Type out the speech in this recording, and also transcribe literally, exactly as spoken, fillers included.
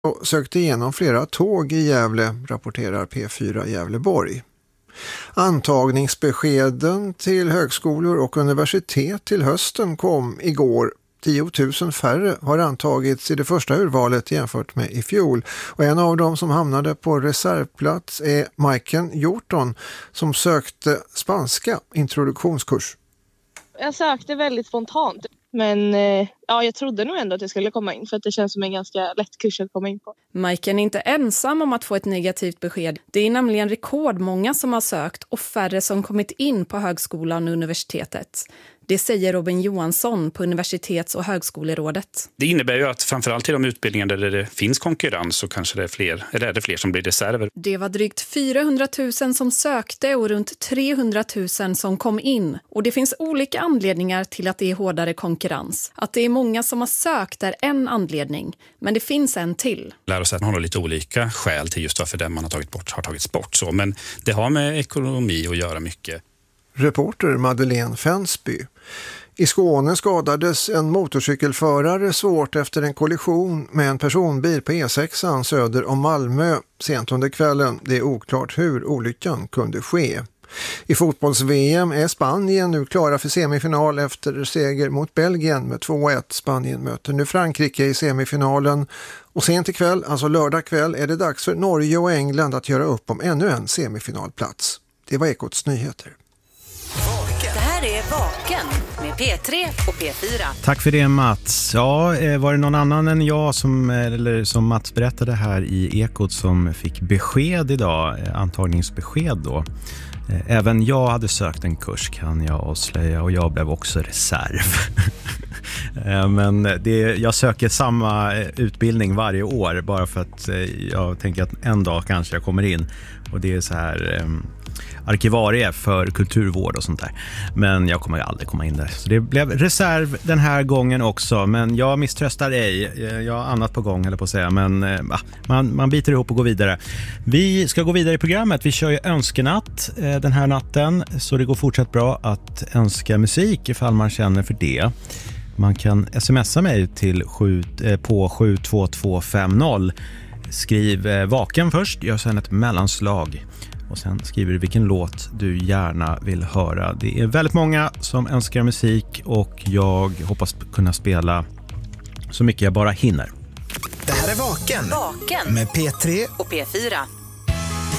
och sökte igenom flera tåg i Gävle, rapporterar P fyra Gävleborg. Antagningsbeskeden till högskolor och universitet till hösten kom igår. tio tusen färre har antagits i det första urvalet jämfört med i fjol. Och en av dem som hamnade på reservplats är Majken Hjorton som sökte spanska introduktionskurs. Jag sökte väldigt spontant. Men ja, jag trodde nog ändå att jag skulle komma in för att det känns som en ganska lätt kurs att komma in på. Majken är inte ensam om att få ett negativt besked. Det är nämligen rekordmånga som har sökt och färre som kommit in på högskolan och universitetet. Det säger Robin Johansson på Universitets- och högskolerådet. Det innebär ju att framförallt i de utbildningar där det finns konkurrens så kanske det är fler, eller är det fler som blir reserver. Det var drygt fyrahundratusen som sökte och runt trehundratusen som kom in. Och det finns olika anledningar till att det är hårdare konkurrens. Att det är många som har sökt är en anledning, men det finns en till. Lärosäten har lite olika skäl till just varför den man har tagit bort har tagits bort. Så. Men det har med ekonomi att göra mycket. Reporter Madeleine Fensby. I Skåne skadades en motorcykelförare svårt efter en kollision med en personbil på E sex söder om Malmö sent under kvällen. Det är oklart hur olyckan kunde ske. I fotbolls-V M är Spanien nu klara för semifinal efter seger mot Belgien med två ett. Spanien möter nu Frankrike i semifinalen. Och sent ikväll, alltså lördag kväll, är det dags för Norge och England att göra upp om ännu en semifinalplats. Det var Ekots nyheter. Det här är Vaken med P tre och P fyra. Tack för det, Mats. Ja, var det någon annan än jag som, eller som Mats berättade här i Ekot som fick besked idag, antagningsbesked då. Även jag hade sökt en kurs kan jag avslöja och jag blev också reserv. Men det, jag söker samma utbildning varje år bara för att jag tänker att en dag kanske jag kommer in. Och det är så här arkivarie för kulturvård och sånt där. Men jag kommer aldrig komma in där. Så det blev reserv den här gången också. Men jag misströstar ej. Jag har annat på gång, eller på att säga. Men äh, man, man biter ihop och går vidare. Vi ska gå vidare i programmet. Vi kör ju önskenatt äh, den här natten. Så det går fortsatt bra att önska musik ifall man känner för det. Man kan smsa mig till sju, äh, på sju två två fem noll. Skriv äh, vaken först. Gör sedan ett mellanslag. Och sen skriver du vilken låt du gärna vill höra. Det är väldigt många som önskar musik och jag hoppas kunna spela så mycket jag bara hinner. Det här är Vaken, Vaken. med P tre och P fyra.